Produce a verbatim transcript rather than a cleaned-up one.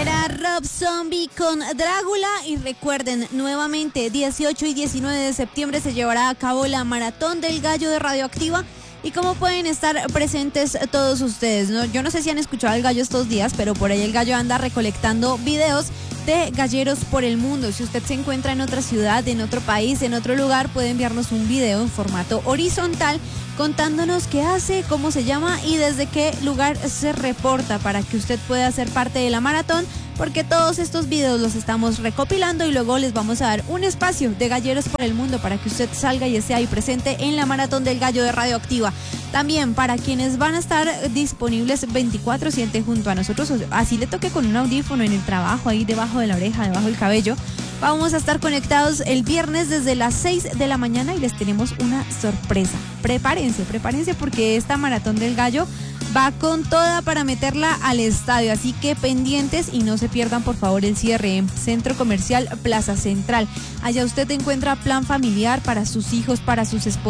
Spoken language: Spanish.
Era Rob Zombie con Drácula. Y recuerden, nuevamente, dieciocho y diecinueve de septiembre se llevará a cabo la Maratón del Gallo de Radioactiva. ¿Y cómo pueden estar presentes todos ustedes? ¿No? Yo no sé si han escuchado al gallo estos días, pero por ahí el gallo anda recolectando videos de galleros por el mundo. Si usted se encuentra en otra ciudad, en otro país, en otro lugar, puede enviarnos un video en formato horizontal contándonos qué hace, cómo se llama y desde qué lugar se reporta para que usted pueda ser parte de la maratón, porque todos estos videos los estamos recopilando y luego les vamos a dar un espacio de galleros por el mundo para que usted salga y esté ahí presente en la Maratón del Gallo de Radioactiva. También para quienes van a estar disponibles veinticuatro siete junto a nosotros, así le toque con un audífono en el trabajo, ahí debajo de la oreja, debajo del cabello. Vamos a estar conectados el viernes desde las seis de la mañana y les tenemos una sorpresa. Prepárense, prepárense porque esta Maratón del Gallo va con toda para meterla al estadio, así que pendientes y no se pierdan por favor el cierre en Centro Comercial Plaza Central. Allá usted encuentra plan familiar para sus hijos, para sus esposas.